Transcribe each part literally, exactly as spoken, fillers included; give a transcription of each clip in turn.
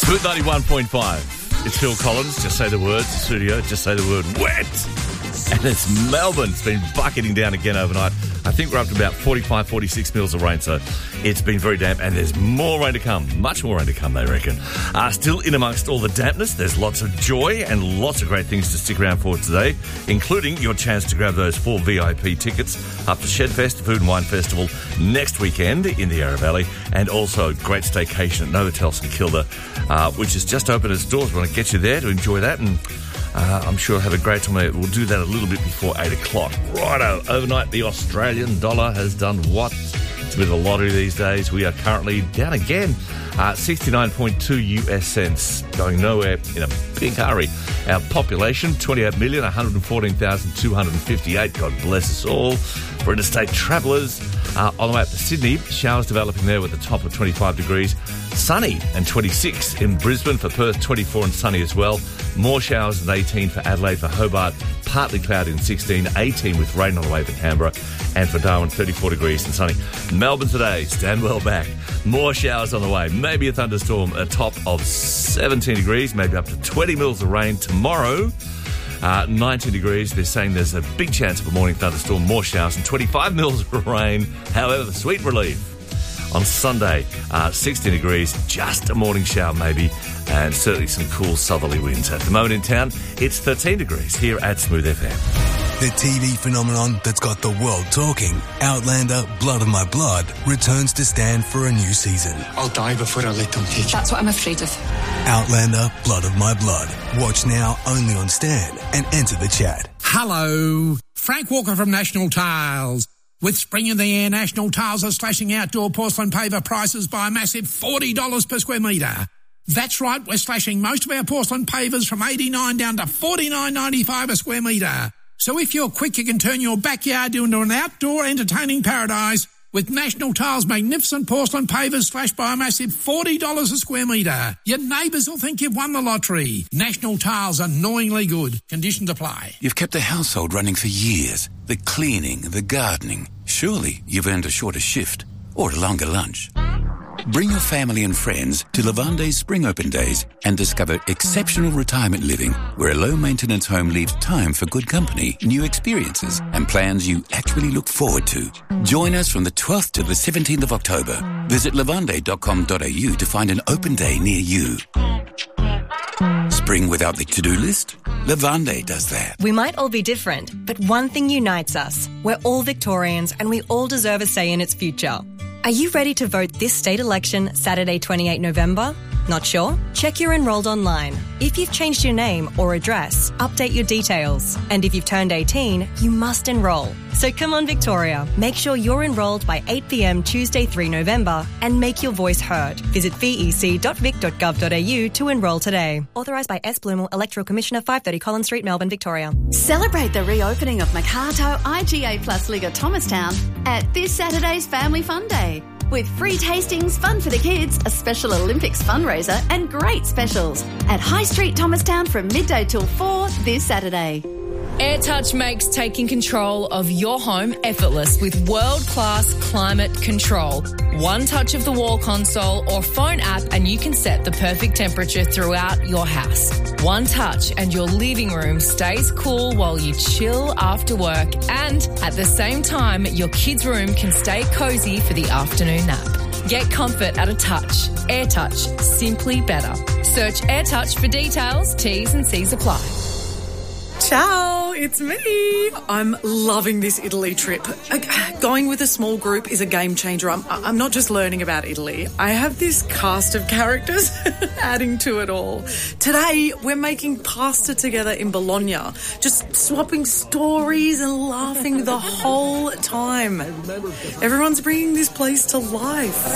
Smooth ninety-one point five. It's Phil Collins. Just say the words. The studio. Just say the word wet. And it's Melbourne. It's been bucketing down again overnight. I think we're up to about forty-five, forty-six mils of rain, so it's been very damp, and there's more rain to come. Much more rain to come, they reckon. Uh, still in amongst all the dampness, there's lots of joy and lots of great things to stick around for today, including your chance to grab those four V I P tickets up to Shedfest, the Food and Wine Festival, next weekend in the Yarra Valley, and also a great staycation at Novotel St Kilda, uh, which has just opened its doors. We want to get you there to enjoy that, and Uh, I'm sure I'll have a great time. We'll do that a little bit before eight o'clock. Righto, overnight the Australian dollar has done what? It's a bit of a lottery these days. We are currently down again. Uh, sixty-nine point two U S cents, going nowhere in a big hurry. Our population, twenty-eight million, one hundred fourteen thousand two hundred fifty-eight. God bless us all. For interstate travellers, uh, on the way up to Sydney, showers developing there with a top of twenty-five degrees. Sunny and twenty-six in Brisbane. For Perth, twenty-four and sunny as well. More showers than eighteen for Adelaide. For Hobart, partly cloudy and sixteen. eighteen with rain on the way for Canberra. And for Darwin, thirty-four degrees and sunny. Melbourne today, stand well back. More showers on the way. Maybe a thunderstorm, a top of seventeen degrees, maybe up to twenty mils of rain tomorrow. Uh, nineteen degrees. They're saying there's a big chance of a morning thunderstorm, more showers, and twenty-five mils of rain. However, the sweet relief on Sunday, uh, sixteen degrees, just a morning shower maybe, and certainly some cool southerly winds. At the moment in town, it's thirteen degrees here at Smooth F M. The T V phenomenon that's got the world talking, Outlander Blood of My Blood, returns to stand for a new season. I'll die before I let them take you. That's what I'm afraid of. Outlander Blood of My Blood. Watch now only on Stan and enter the chat. Hello, Frank Walker from National Tiles. With spring in the air, National Tiles are slashing outdoor porcelain paver prices by a massive forty dollars per square metre. That's right, we're slashing most of our porcelain pavers from eighty-nine dollars down to forty-nine ninety-five a square metre. So if you're quick, you can turn your backyard into an outdoor entertaining paradise with National Tiles' magnificent porcelain pavers slashed by a massive forty dollars a square metre. Your neighbours will think you've won the lottery. National Tiles, annoyingly good. Conditions apply. You've kept the household running for years. The cleaning, the gardening. Surely you've earned a shorter shift or a longer lunch. Bring your family and friends to Lavande's Spring Open Days and discover exceptional retirement living where a low-maintenance home leaves time for good company, new experiences and plans you actually look forward to. Join us from the twelfth to the seventeenth of October. Visit lavande dot com dot a u to find an open day near you. Spring without the to-do list? Lavande does that. We might all be different, but one thing unites us. We're all Victorians and we all deserve a say in its future. Are you ready to vote this state election Saturday, twenty-eighth of November? Not sure? Check you're enrolled online. If you've changed your name or address, update your details. And if you've turned eighteen, you must enrol. So come on, Victoria. Make sure you're enrolled by eight p.m. Tuesday, the third of November and make your voice heard. Visit vec dot vic dot gov dot a u to enrol today. Authorised by S. Bloomer, Electoral Commissioner, five thirty Collins Street, Melbourne, Victoria. Celebrate the reopening of Makato I G A Plus Liga Thomastown at this Saturday's Family Fun Day. With free tastings, fun for the kids, a special Olympics fundraiser and great specials at High Street Thomastown from midday till four this Saturday. AirTouch makes taking control of your home effortless with world-class climate control. One touch of the wall console or phone app and you can set the perfect temperature throughout your house. One touch and your living room stays cool while you chill after work, and at the same time your kids' room can stay cozy for the afternoon nap. Get comfort at a touch. AirTouch, simply better. Search AirTouch for details. T's and C's apply. Ciao, it's me. I'm loving this Italy trip. Going with a small group is a game changer. I'm, I'm not just learning about Italy. I have this cast of characters adding to it all. Today, we're making pasta together in Bologna, just swapping stories and laughing the whole time. Everyone's bringing this place to life.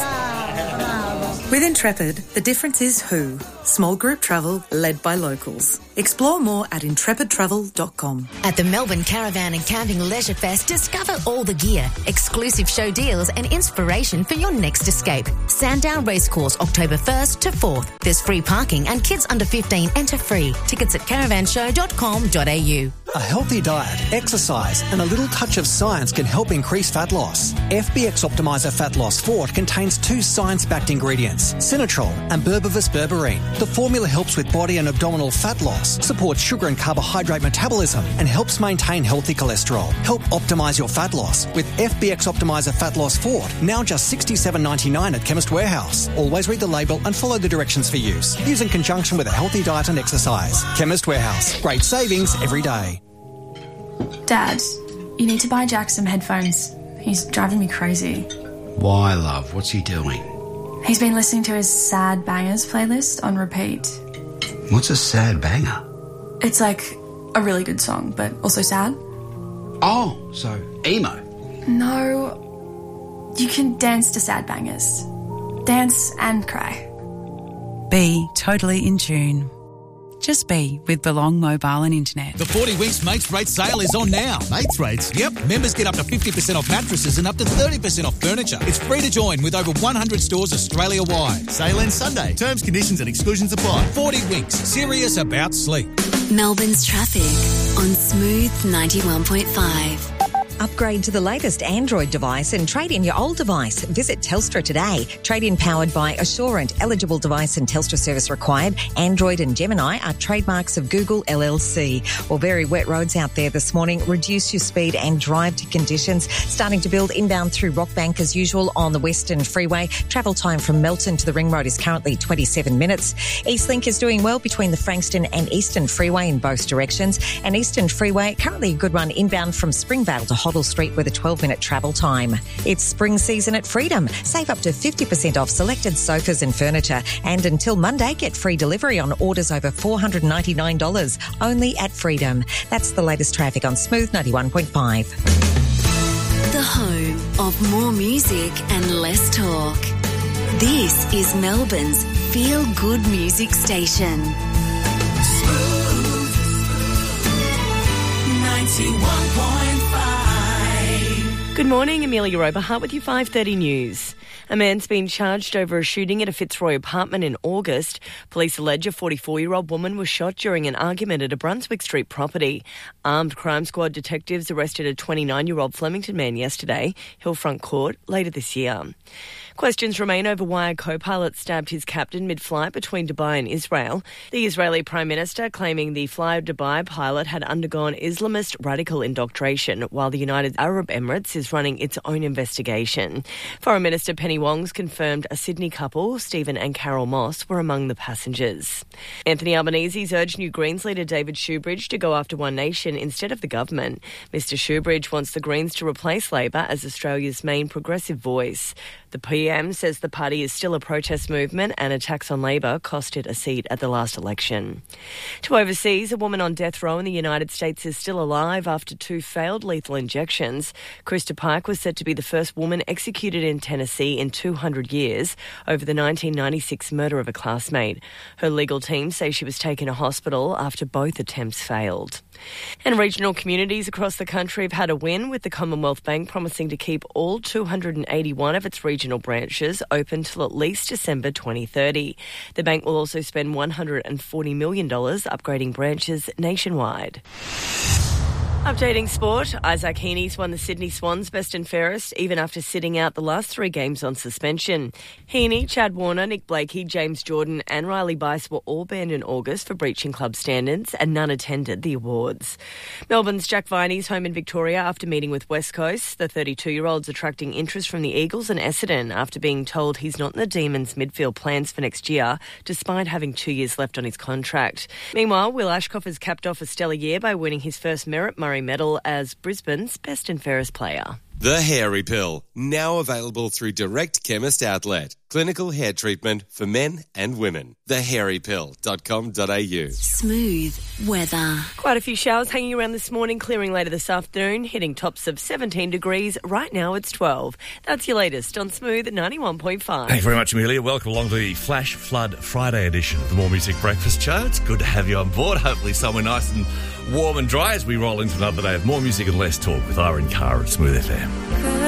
With Intrepid, the difference is who. Small group travel led by locals. Explore more at intrepid travel dot com. At the Melbourne Caravan and Camping Leisure Fest, discover all the gear, exclusive show deals and inspiration for your next escape. Sandown Racecourse, October first to fourth. There's free parking and kids under fifteen enter free. Tickets at caravan show dot com dot a u. A healthy diet, exercise and a little touch of science can help increase fat loss. F B X Optimizer Fat Loss Fort contains two science-backed ingredients, Sinatrol and Berberis berberine. The formula helps with body and abdominal fat loss, supports sugar and carbohydrate metabolism and helps maintain healthy cholesterol. Help optimise your fat loss with F B X Optimizer Fat Loss Fort, now just sixty-seven dollars ninety-nine at Chemist Warehouse. Always read the label and follow the directions for use. Use in conjunction with a healthy diet and exercise. Chemist Warehouse. Great savings every day. Dad, you need to buy Jack some headphones. He's driving me crazy. Why, love? What's he doing? He's been listening to his Sad Bangers playlist on repeat. What's a sad banger? It's like a really good song, but also sad. Oh, so emo. No, you can dance to Sad Bangers. Dance and cry. Be totally in tune. Just be with Belong Mobile and Internet. The forty Winks Mates Rate sale is on now. Mates Rates? Yep. Members get up to fifty percent off mattresses and up to thirty percent off furniture. It's free to join with over one hundred stores Australia-wide. Sale ends Sunday. Terms, conditions and exclusions apply. forty Winks. Serious about sleep. Melbourne's traffic on Smooth ninety-one point five. Upgrade to the latest Android device and trade in your old device. Visit Telstra today. Trade in powered by Assurant. Eligible device and Telstra service required. Android and Gemini are trademarks of Google L L C. Well, very wet roads out there this morning. Reduce your speed and drive to conditions. Starting to build inbound through Rockbank as usual on the Western Freeway. Travel time from Melton to the Ring Road is currently twenty-seven minutes. Eastlink is doing well between the Frankston and Eastern Freeway in both directions. And Eastern Freeway, currently a good run inbound from Springvale to Hoddle Street with a twelve minute travel time. It's spring season at Freedom. Save up to fifty percent off selected sofas and furniture. And until Monday, get free delivery on orders over four hundred ninety-nine dollars only at Freedom. That's the latest traffic on Smooth ninety-one point five. The home of more music and less talk. This is Melbourne's Feel Good Music Station. Smooth ninety-one point five. Good morning, Amelia Oberhart with your five thirty news. A man's been charged over a shooting at a Fitzroy apartment in August. Police allege a forty-four-year-old woman was shot during an argument at a Brunswick Street property. Armed Crime Squad detectives arrested a twenty-nine-year-old Flemington man yesterday, Hillfront Court, later this year. Questions remain over why a co-pilot stabbed his captain mid-flight between Dubai and Israel. The Israeli Prime Minister claiming the Fly Dubai pilot had undergone Islamist radical indoctrination, while the United Arab Emirates is running its own investigation. Foreign Minister Penny Wong's confirmed a Sydney couple, Stephen and Carol Moss, were among the passengers. Anthony Albanese's urged New Greens leader David Shoebridge to go after One Nation instead of the government. Mister Shoebridge wants the Greens to replace Labor as Australia's main progressive voice. The P M says the party is still a protest movement and attacks on Labor cost it a seat at the last election. To overseas, a woman on death row in the United States is still alive after two failed lethal injections. Krista Pike was said to be the first woman executed in Tennessee in two hundred years over the nineteen ninety-six murder of a classmate. Her legal team say she was taken to hospital after both attempts failed. And regional communities across the country have had a win, with the Commonwealth Bank promising to keep all two hundred eighty-one of its regional branches open till at least December twenty thirty. The bank will also spend one hundred forty million dollars upgrading branches nationwide. Updating sport, Isaac Heaney's won the Sydney Swans best and fairest even after sitting out the last three games on suspension. Heaney, Chad Warner, Nick Blakey, James Jordan and Riley Bice were all banned in August for breaching club standards, and none attended the awards. Melbourne's Jack Viney's home in Victoria after meeting with West Coast. The thirty-two-year-old's attracting interest from the Eagles and Essendon after being told he's not in the Demons' midfield plans for next year, despite having two years left on his contract. Meanwhile, Will Ashcroft has capped off a stellar year by winning his first Merit Murray medal as Brisbane's best and fairest player. The Hairy Pill, now available through Direct Chemist Outlet. Clinical hair treatment for men and women. the hairy pill dot com dot a u. Smooth weather. Quite a few showers hanging around this morning, clearing later this afternoon, hitting tops of seventeen degrees. Right now it's twelve. That's your latest on Smooth ninety-one point five. Thank you very much, Amelia. Welcome along to the Flash Flood Friday edition of the More Music Breakfast Show. It's good to have you on board. Hopefully somewhere nice and warm and dry as we roll into another day of more music and less talk with Irene Carr at Smooth F M.